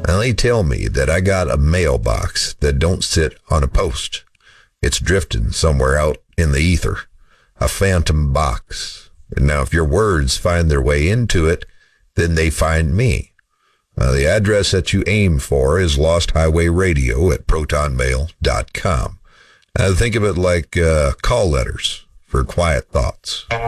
and they tell me that I got a mailbox that don't sit on a post. It's drifting somewhere out in the ether, a phantom box. And now if your words find their way into it, then they find me. The address that you aim for is Lost Highway Radio at protonmail.com. Think of it like call letters for quiet thoughts.